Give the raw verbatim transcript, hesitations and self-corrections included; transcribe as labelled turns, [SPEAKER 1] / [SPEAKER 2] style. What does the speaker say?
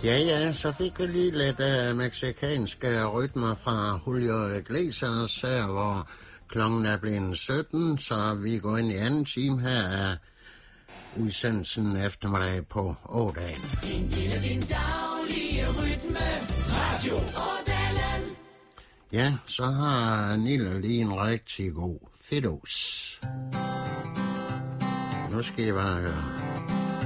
[SPEAKER 1] Ja, ja, så fik vi lige lidt uh, mexikanske rytmer fra Julio Iglesias her, hvor klokken er blevet sytten, så vi går ind i anden time her af udsendelsen eftermiddag på Ådagen.
[SPEAKER 2] Din lille, din daglige rytme, Radio Ådalen.
[SPEAKER 1] Ja, så har Nille lige en rigtig god fedus. Nu skal I bare høre.